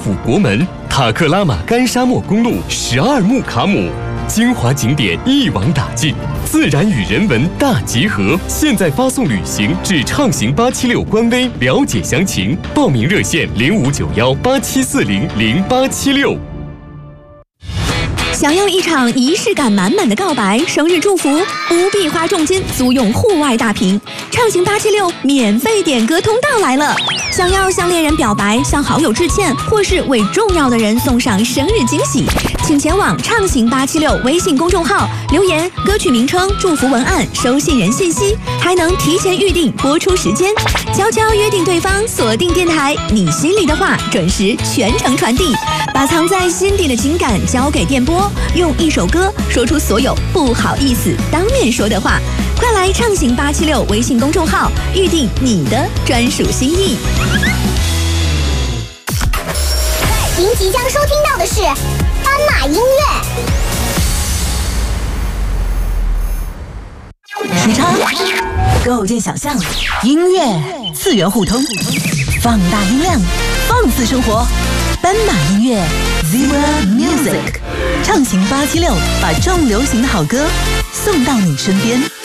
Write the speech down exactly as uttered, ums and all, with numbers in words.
府国门、塔克拉玛干沙漠公路、十二木卡姆，精华景点一网打尽，自然与人文大结合。现在发送旅行至畅行八七六官微了解详情，报名热线零五九幺八七四零零八七六。 想要一场仪式感满满的告白、生日祝福，不必花重金租用户外大屏，畅行八七六免费点歌通道来了。想要向恋人表白、向好友致歉，或是为重要的人送上生日惊喜，请前往畅行八七六微信公众号留言歌曲名称、祝福文案、收信人信息，还能提前预定播出时间。悄悄约定对方，锁定电台，你心里的话准时全程传递，把藏在心底的情感交给电波，用一首歌说出所有不好意思当面说的话。快来畅行八七六微信公众号预定你的专属心意。 您即将收听到的是斑马音乐。 时差构建想象，音乐次元互通，放大音量，放肆生活。斑马音乐 Zebra Music， 畅行八七六，把重流行的好歌送到你身边。